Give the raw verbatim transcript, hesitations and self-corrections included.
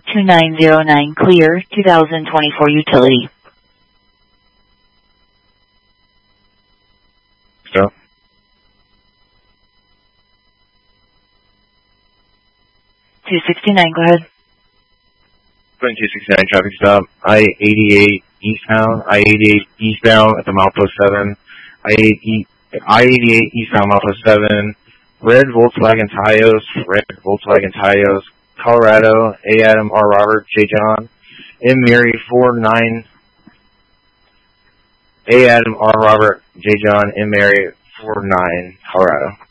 two nine zero nine clear, two thousand twenty-four utility. So. two sixty-nine, go ahead. two sixty-nine traffic stop, I eighty-eight eastbound, I eighty-eight eastbound at the milepost seven, I eighty-eight eastbound milepost seven, red Volkswagen Taos, red Volkswagen Taos, Colorado, A. Adam, R. Robert, J. John, M. Mary, four nine, A. Adam, R. Robert, J. John, M. Mary, four nine, Colorado.